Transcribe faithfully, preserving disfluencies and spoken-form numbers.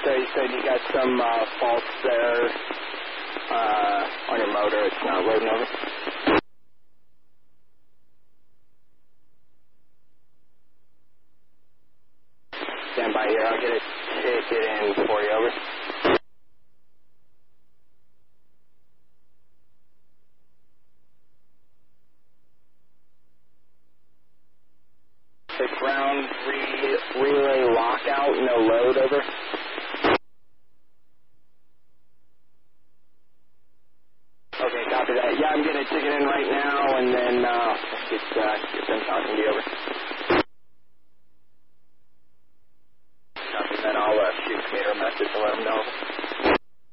so you said you got some uh, faults there uh, on your motor. It's not loading over. Stand by here. I'll get a ticket in for you. Over. The ground re relay lockout, no load. Over. Okay, copy that. Yeah, I'm getting a ticket in right now, and then uh, get, uh, get them talking to you. Over.